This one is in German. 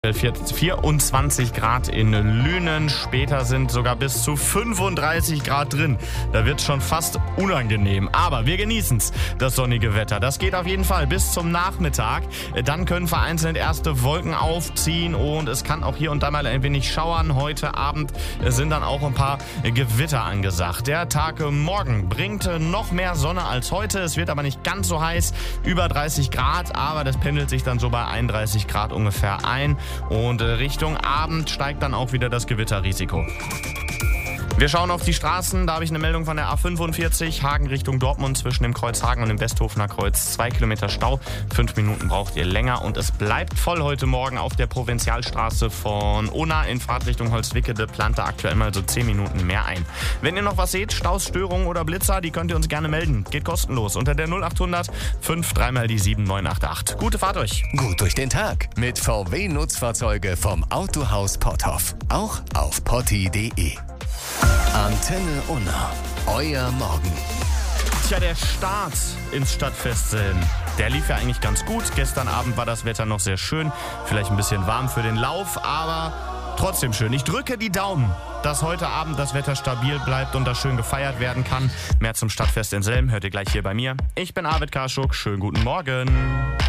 24 Grad in Lünen, später sind sogar bis zu 35 Grad drin. Da wird es schon fast unangenehm. Aber wir genießen es, das sonnige Wetter. Das geht auf jeden Fall bis zum Nachmittag. Dann können vereinzelt erste Wolken aufziehen und es kann auch hier und da mal ein wenig schauern. Heute Abend sind dann auch ein paar Gewitter angesagt. Der Tag morgen bringt noch mehr Sonne als heute. Es wird aber nicht ganz so heiß, über 30 Grad, aber das pendelt sich dann so bei 31 Grad ungefähr ein. Und Richtung Abend steigt dann auch wieder das Gewitterrisiko. Wir schauen auf die Straßen, da habe ich eine Meldung von der A45, Hagen Richtung Dortmund zwischen dem Kreuz Hagen und dem Westhofener Kreuz. 2 Kilometer Stau, 5 Minuten braucht ihr länger und es bleibt voll heute Morgen auf der Provinzialstraße von Unna in Fahrtrichtung Holzwickede, plant da aktuell mal so 10 Minuten mehr ein. Wenn ihr noch was seht, Staus, Störungen oder Blitzer, die könnt ihr uns gerne melden. Geht kostenlos unter der 0800 5 3 mal die 7988. Gute Fahrt euch. Gut durch den Tag mit VW Nutzfahrzeuge vom Autohaus Potthoff. Auch auf potti.de. Antenne Unna, euer Morgen. Tja, der Start ins Stadtfest Selm, der lief ja eigentlich ganz gut. Gestern Abend war das Wetter noch sehr schön, vielleicht ein bisschen warm für den Lauf, aber trotzdem schön. Ich drücke die Daumen, dass heute Abend das Wetter stabil bleibt und da schön gefeiert werden kann. Mehr zum Stadtfest in Selm hört ihr gleich hier bei mir. Ich bin Arvid Karschuk, schönen guten Morgen.